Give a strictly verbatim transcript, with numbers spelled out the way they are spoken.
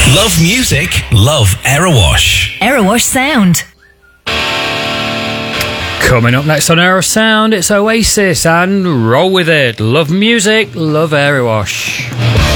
Love music, love Aerowash. Aerowash Sound. Coming up next on Aero Sound, it's Oasis and Roll With It. Love music, love Aerowash.